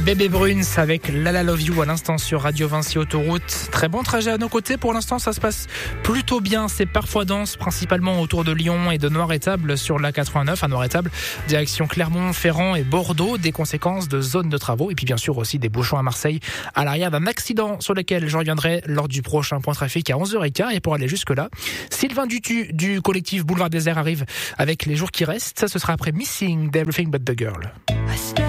Bébé Bruns avec La La Love You à l'instant sur Radio Vinci Autoroute. Très bon trajet à nos côtés. Pour l'instant, ça se passe plutôt bien. C'est parfois dense, principalement autour de Lyon et de Noiretable sur la 89. À Noiretable, direction Clermont-Ferrand et Bordeaux. Des conséquences de zones de travaux. Et puis bien sûr aussi des bouchons à Marseille à l'arrière d'un accident sur lequel je reviendrai lors du prochain point trafic à 11h15. Et pour aller jusque-là, Sylvain Dutu du collectif Boulevard Désert arrive avec les jours qui restent. Ça, ce sera après Missing d'Everything But The Girl.